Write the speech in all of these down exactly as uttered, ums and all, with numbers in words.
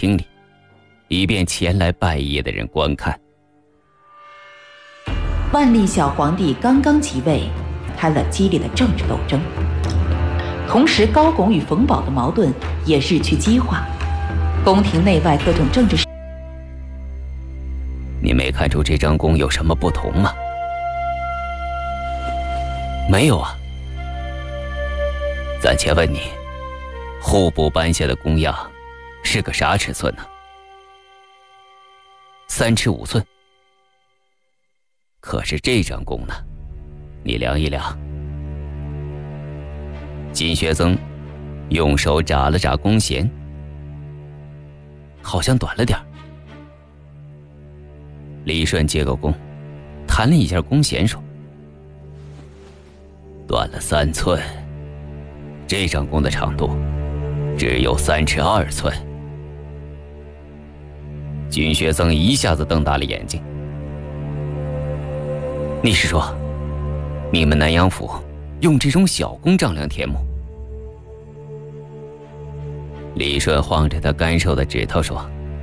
厅里，以便前来拜谒的人观看。 万历小皇帝刚刚即位，摊了激烈的政治斗争，同时高拱与冯保的矛盾也日趋激化，宫廷内外各种政治。 你没看出这张弓有什么不同吗？没有啊。暂且问你，户部颁下的公样是个啥尺寸呢？三尺五寸。可是这张弓呢，你量一量。金学曾用手眨了眨弓弦，好像短了点儿。李顺接过弓，弹了一下弓弦，说：“短了三寸。这张弓的长度只有三尺二寸。”金学曾一下子瞪大了眼睛。你是说，你们南阳府用这种小弓丈量田亩？李顺晃着他干瘦的指头说：“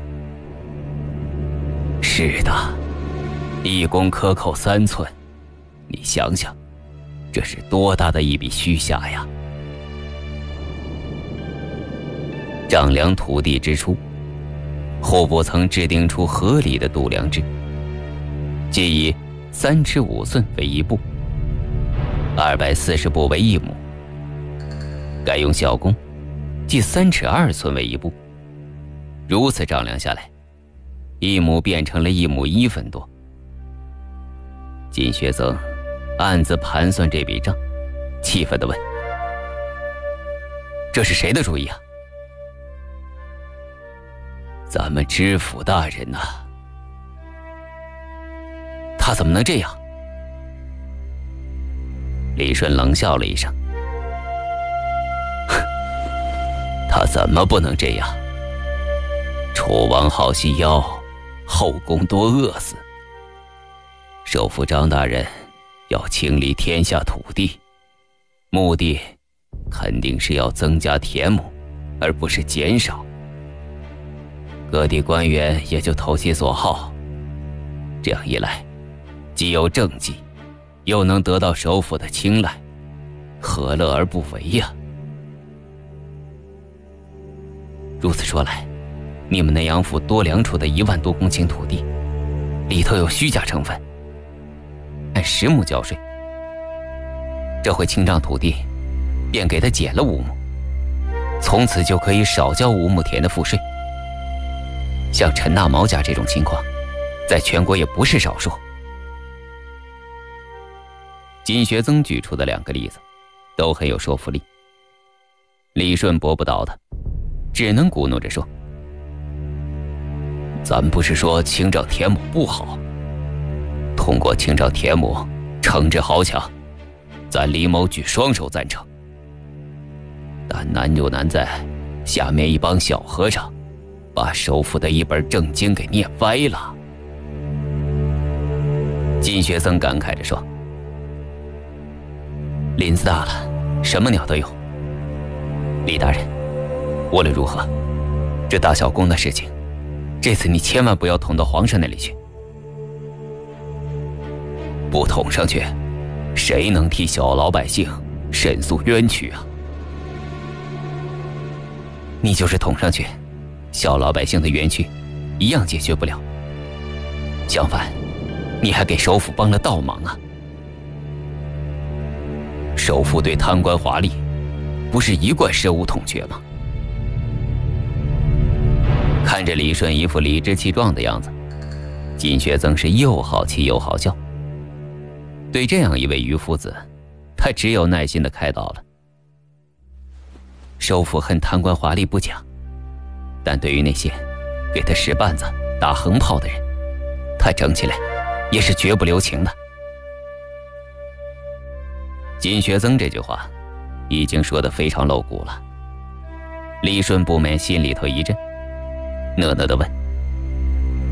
是的，一弓克扣三寸，你想想，这是多大的一笔虚下呀！”丈量土地之初，户部曾制定出合理的度量制，即以三尺五寸为一步，二百四十步为一亩。改用小弓，即三尺二寸为一步。如此丈量下来，一亩变成了一亩一分多。金学曾暗自盘算这笔账，气愤地问：“这是谁的主意啊？”咱们知府大人呐、啊。他怎么能这样？李顺冷笑了一声：“他怎么不能这样？楚王好细腰，后宫多饿死。首辅张大人要清理天下土地，目的肯定是要增加田亩，而不是减少。各地官员也就投其所好，这样一来，既有政绩，又能得到首府的青睐，何乐而不为呀？如此说来，你们南阳府多量出的一万多公顷土地，里头有虚假成分，按十亩交税。这回清账土地，便给他减了五亩，从此就可以少交五亩田的赋税。像陈大毛家这种情况，在全国也不是少数。金学曾举出的两个例子都很有说服力，李顺驳不倒他，只能鼓弄着说：“咱不是说清账田亩不好，通过清账田亩惩治豪强，咱李某举双手赞成。但难就难在下面一帮小和尚把首府的一本正经给念歪了。”金学曾感慨着说：“林子大了，什么鸟都有。李大人，无论如何，这大小宫的事情，这次你千万不要捅到皇上那里去。不捅上去，谁能替小老百姓申诉冤屈啊？你就是捅上去，小老百姓的冤屈一样解决不了，相反，你还给首府帮了倒忙啊！首府对贪官华吏不是一贯深恶痛绝吗？”看着李顺一副理直气壮的样子，金学曾是又好气又好笑。对这样一位于夫子，他只有耐心地开导了。首府恨贪官华吏不讲，但对于那些给他使绊子打横炮的人，他整起来也是绝不留情的。金学曾这句话已经说得非常露骨了，李顺不免心里头一震，讷讷地问：“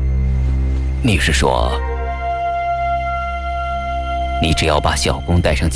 你是说，你只要把小宫带上